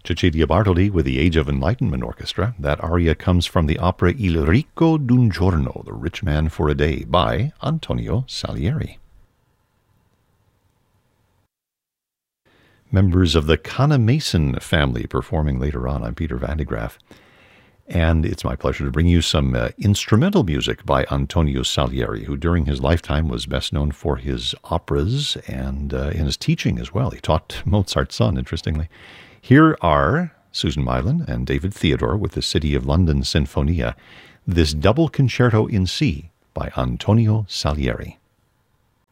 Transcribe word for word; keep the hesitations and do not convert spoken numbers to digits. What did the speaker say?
Cecilia Bartoli with the Age of Enlightenment Orchestra. That aria comes from the opera Il Ricco d'un Giorno, The Rich Man for a Day, by Antonio Salieri. Members of the Cana-Mason family performing later on. I'm Peter Van de Graaff. And it's my pleasure to bring you some uh, instrumental music by Antonio Salieri, who during his lifetime was best known for his operas and uh, in his teaching as well. He taught Mozart's son, interestingly. Here are Susan Mylan and David Theodore with the City of London Sinfonia, this double concerto in C by Antonio Salieri.